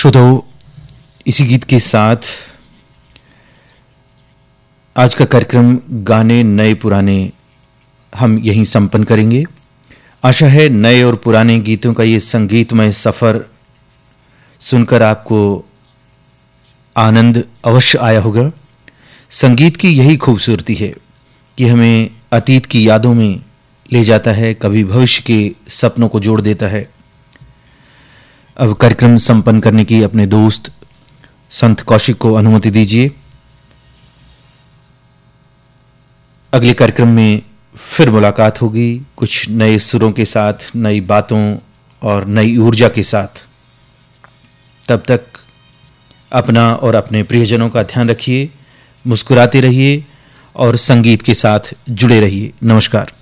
श्रोताओं, इसी गीत के साथ आज का कार्यक्रम गाने नए पुराने हम यहीं संपन्न करेंगे। आशा है नए और पुराने गीतों का ये संगीतमय सफ़र सुनकर आपको आनंद अवश्य आया होगा। संगीत की यही खूबसूरती है कि हमें अतीत की यादों में ले जाता है, कभी भविष्य के सपनों को जोड़ देता है। अब कार्यक्रम संपन्न करने की अपने दोस्त संत कौशिक को अनुमति दीजिए। अगले कार्यक्रम में फिर मुलाकात होगी, कुछ नए सुरों के साथ, नई बातों और नई ऊर्जा के साथ। तब तक अपना और अपने प्रियजनों का ध्यान रखिए, मुस्कुराते रहिए और संगीत के साथ जुड़े रहिए। नमस्कार।